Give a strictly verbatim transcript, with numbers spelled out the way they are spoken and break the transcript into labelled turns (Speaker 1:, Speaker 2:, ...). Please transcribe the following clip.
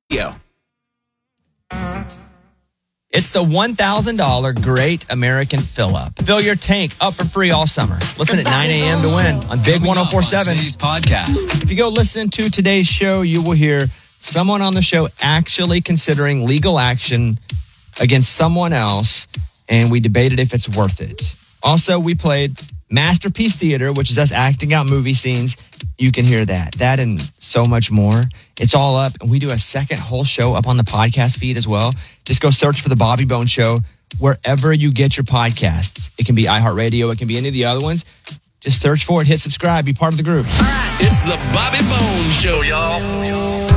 Speaker 1: It's the one thousand dollars Great American Fill-Up. Fill your tank up for free all summer. Listen at nine a.m. to win on Big one oh four seven.
Speaker 2: Today's podcast.
Speaker 1: If you go listen to today's show, you will hear someone on the show actually considering legal action against someone else, and we debated if it's worth it. Also, we played Masterpiece Theater, which is us acting out movie scenes. You can hear that. That and so much more. It's all up, and we do a second whole show up on the podcast feed as well. Just go search for The Bobby Bones Show wherever you get your podcasts. It can be iHeartRadio. It can be any of the other ones. Just search for it, hit subscribe, be part of the group.
Speaker 2: All right. It's The Bobby Bones Show, y'all.